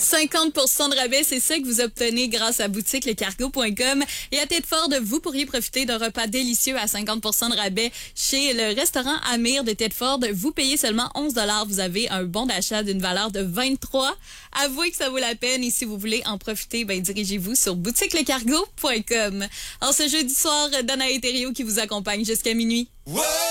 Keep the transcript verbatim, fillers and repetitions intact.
cinquante pour cent de rabais, c'est ça que vous obtenez grâce à boutique le cargo point com. Et à Tedford, vous pourriez profiter d'un repas délicieux à cinquante pour cent de rabais chez le restaurant Amir de Tedford. Vous payez seulement onze dollars. Vous avez un bon d'achat d'une valeur de vingt-trois. Avouez que ça vaut la peine. Et si vous voulez en profiter, ben dirigez-vous sur boutique le cargo point com. En ce jeudi soir, Dana et Thériault qui vous accompagne jusqu'à minuit. Ouais!